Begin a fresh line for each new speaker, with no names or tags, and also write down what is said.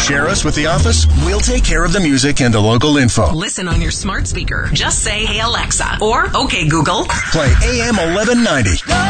Share us with the office. We'll take care of the music and the local info.
Listen on your smart speaker. Just say, "Hey Alexa," or "Okay Google."
Play AM 1190.